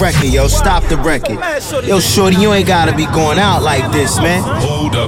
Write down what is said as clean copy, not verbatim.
record, yo. Stop the record. Yo, shorty, you ain't gotta be going out like this, man. Hold up.